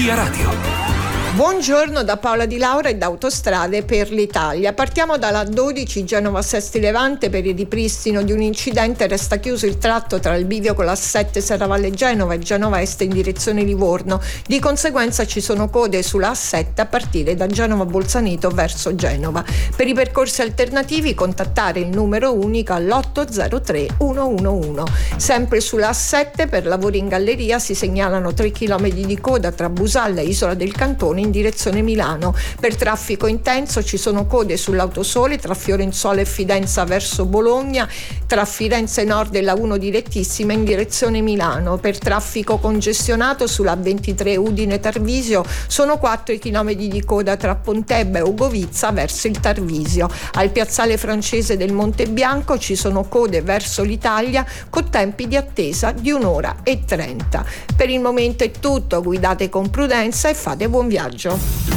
Via Radio. Buongiorno da Paola Di Laura e da Autostrade per l'Italia. Partiamo dalla 12 Genova-Sesti Levante. Per il ripristino di un incidente resta chiuso il tratto tra il bivio con la 7 Serravalle Genova e Genova Est in direzione Livorno. Di conseguenza ci sono code sulla A7 a partire da Genova Bolzaneto verso Genova. Per i percorsi alternativi contattare il numero unico all'803 111. Sempre sulla A7 per lavori in galleria si segnalano 3 km di coda tra Busalla e Isola del Cantone in direzione Milano. Per traffico intenso ci sono code sull'Autosole tra Fiorenzuola e Fidenza verso Bologna, tra Firenze Nord e la 1 direttissima in direzione Milano. Per traffico congestionato sulla 23 Udine Tarvisio sono 4 km di coda tra Pontebba e Ugovizza verso il Tarvisio. Al piazzale francese del Monte Bianco ci sono code verso l'Italia con tempi di attesa di 1 ora e 30. Per il momento è tutto, guidate con prudenza e fate buon viaggio.